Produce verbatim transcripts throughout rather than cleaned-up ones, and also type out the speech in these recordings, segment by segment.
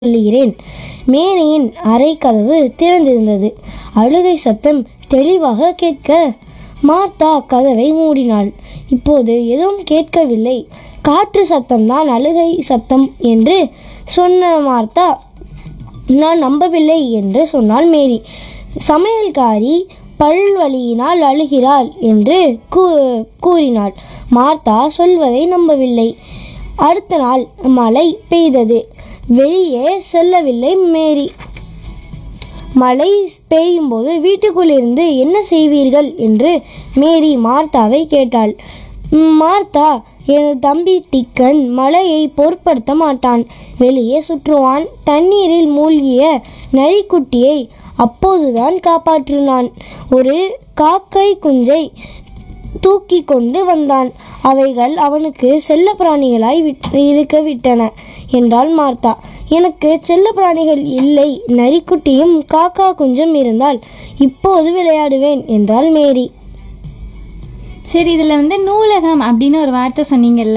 சொல்லுகிறேன். மேனையின் அறை கதவு திறந்திருந்தது. அழுகை சத்தம் தெளிவாக கேட்க மார்த்தா கதவை மூடினாள். இப்போது எதுவும் கேட்கவில்லை. காற்று சத்தம்தான் அழுகை சத்தம் என்று சொன்ன மார்த்தா நான் நம்பவில்லை என்று சொன்னாள் மேரி. சமையல்காரி பல்வலியினால் அழுகிறாள் என்று கூ கூறினாள். மார்த்தா சொல்வதை நம்பவில்லை. அடுத்த நாள் மழை பெய்தது. வெளியே செல்லவில்லை மேரி. மழை பெய்யும்போது வீட்டுக்குள்ளிருந்து என்ன செய்வீர்கள் என்று மேரி மார்த்தாவை கேட்டாள். மார்த்தா, எனது தம்பி டிக்கன் மழையை பொருட்படுத்த மாட்டான். வெளியே சுற்றுவான். தண்ணீரில் மூழ்கிய நரிக்குட்டியை அப்போதுதான் காப்பாற்றினான். ஒரு காக்கை குஞ்சை தூக்கி கொண்டு வந்தான். அவைகள் அவனுக்கு செல்ல பிராணிகளாய் இருக்க விட்டன என்றாள் மார்த்தா. எனக்கு செல்ல பிராணிகள் இல்லை. நரிக்குட்டியும் காக்கா குஞ்சும் இருந்தால் இப்போது விளையாடுவேன் என்றாள் மேரி. சரி, இதில் வந்து நூலகம் அப்படின்னு ஒரு வார்த்தை சொன்னீங்கல்ல,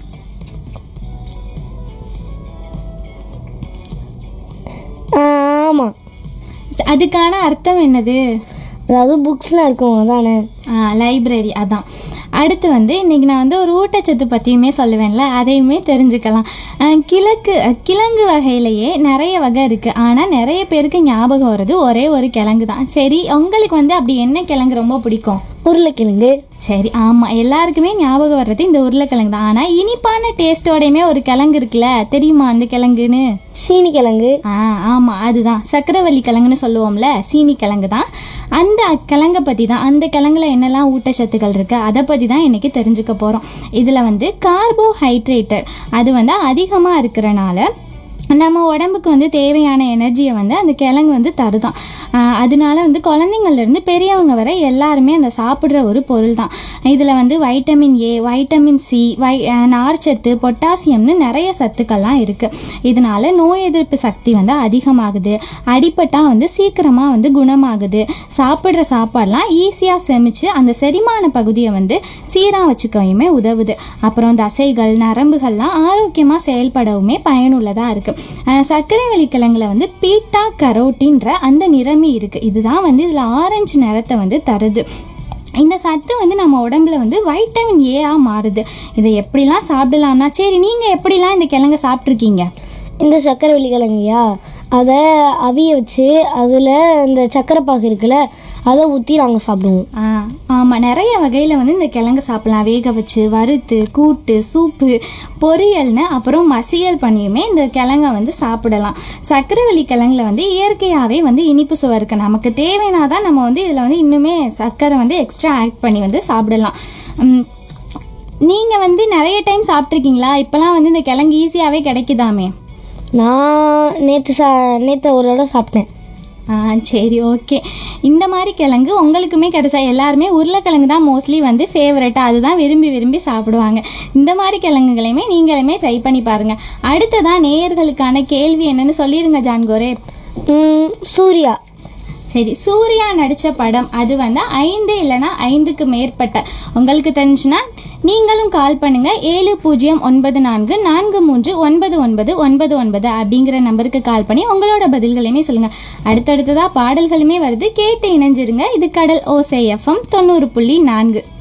ஆமாம், அதுக்கான அர்த்தம் என்னது? அதாவது புக்ஸ்லாம் இருக்கும் அதானே. லைப்ரரி. அதான். அடுத்து வந்து இன்றைக்கி நான் வந்து ஒரு ஊட்டச்சத்து பற்றியுமே சொல்லுவேன்ல, அதையுமே தெரிஞ்சுக்கலாம். கிழக்கு கிழங்கு வகையிலேயே நிறைய வகை இருக்குது. ஆனால் நிறைய பேருக்கு ஞாபகம் வருது ஒரே ஒரு கிழங்கு தான். சரி, உங்களுக்கு வந்து அப்படி என்ன கிழங்கு ரொம்ப பிடிக்கும்? உருளைக்கிழங்கு. சரி, ஆமாம், எல்லாருக்குமே ஞாபகம் வர்றது இந்த உருளைக்கிழங்கு தான். ஆனால் இனிப்பான டேஸ்ட்டோடையுமே ஒரு கிழங்கு இருக்குல்ல, தெரியுமா அந்த கிழங்குன்னு? சீனி கிழங்கு. ஆ ஆமாம், அதுதான் சக்கரவள்ளி கிழங்குன்னு சொல்லுவோம்ல, சீனி கிழங்கு தான். அந்த கிழங்கை பற்றி தான், அந்த கிழங்குல என்னெல்லாம் ஊட்டச்சத்துக்கள் இருக்குது அதை பற்றி தான் இன்றைக்கி தெரிஞ்சுக்க போகிறோம். இதில் வந்து கார்போஹைட்ரேட்டட் அது வந்து அதிகமாக இருக்கிறனால நம்ம உடம்புக்கு வந்து தேவையான எனர்ஜியை வந்து அந்த கிழங்கு வந்து தருதான். அதனால வந்து குழந்தைங்கள்லேருந்து பெரியவங்க வரை எல்லாருமே அந்த சாப்பிட்ற ஒரு பொருள் தான். இதில் வந்து வைட்டமின் ஏ, வைட்டமின் சி, வை நார்ச்சத்து, பொட்டாசியம்னு நிறைய சத்துக்கள்லாம் இருக்குது. இதனால் நோய் எதிர்ப்பு சக்தி வந்து அதிகமாகுது. அடிப்பட்டால் வந்து சீக்கிரமாக வந்து குணமாகுது. சாப்பிட்ற சாப்பாடெலாம் ஈஸியாக செமிச்சு அந்த செரிமான பகுதியை வந்து சீராக வச்சுக்கவுமே உதவுது. அப்புறம் தசைகள், நரம்புகள்லாம் ஆரோக்கியமாக செயல்படவுமே பயனுள்ளதாக இருக்குது. சர்க்கரைவள்ளி கிழங்குல வந்து பீட்டா கரோட்டின்ற அந்த நிறமி இருக்குது. இதுதான் வந்து இதில் ஆரஞ்சு நிறத்தை வந்து தருது. இந்த சத்து வந்து நம்ம உடம்புல வந்து வைட்டமின் ஏஆ மாறுது. இதை எப்படிலாம் சாப்பிடலாம்னா, சரி நீங்கள் எப்படிலாம் இந்த கிழங்கை சாப்பிட்ருக்கீங்க? இந்த சக்கரவள்ளி கிழங்கையா, அதை அவிய வச்சு அதில் இந்த சக்கரை பாகு இருக்குல்ல அதை ஊற்றி நாங்கள் சாப்பிடுவோம். ஆ ஆமாம், நிறைய வகையில் வந்து இந்த கிழங்கு சாப்பிடலாம். வேக வச்சு, வறுத்து, கூட்டு, சூப்பு, பொரியல்னு அப்புறம் மசியல் பண்ணியுமே இந்த கிழங்கை வந்து சாப்பிடலாம். சர்க்கரைவள்ளி கிழங்குல வந்து இயற்கையாகவே வந்து இனிப்பு சுவை இருக்குது. நமக்கு தேவைன்னா தான் நம்ம வந்து இதில் வந்து இன்னுமே சர்க்கரை வந்து எக்ஸ்ட்ரா ஆட் பண்ணி வந்து சாப்பிடலாம். நீங்கள் வந்து நிறைய டைம் சாப்பிட்ருக்கீங்களா? இப்போலாம் வந்து இந்த கிழங்கு ஈஸியாகவே கிடைக்குதாமே. நான் நேற்று சா நேற்று ஒரு தடவை சாப்பிட்டேன். ஆ சரி, ஓகே. இந்த மாதிரி கிழங்கு உங்களுக்குமே கிடைச்சா, எல்லாருமே உருளைக்கிழங்கு தான் மோஸ்ட்லி வந்து ஃபேவரட்டாக அதுதான் விரும்பி விரும்பி சாப்பிடுவாங்க. இந்த மாதிரி கிழங்குகளையுமே நீங்களுமே ட்ரை பண்ணி பாருங்கள். அடுத்ததான் நேயர்களுக்கான கேள்வி என்னன்னு சொல்லிடுங்க ஜான்கோரே. சூர்யா. சரி, சூர்யா நடித்த படம் அது வந்து ஐந்து இல்லைனா ஐந்துக்கு மேற்பட்ட உங்களுக்கு தெரிஞ்சுன்னா நீங்களும் கால் பண்ணுங்கள். ஏழு பூஜ்ஜியம் ஒன்பது நான்கு நான்கு மூன்று ஒன்பது ஒன்பது ஒன்பது ஒன்பது அப்படிங்கிற நம்பருக்கு கால் பண்ணி உங்களோட பதில்களையுமே சொல்லுங்கள். அடுத்தடுத்ததாக பாடல்களுமே வருது, கேட்டு இணைஞ்சிருங்க. இது கடல் ஓசை எஃப்எம் தொண்ணூறு புள்ளி நான்கு.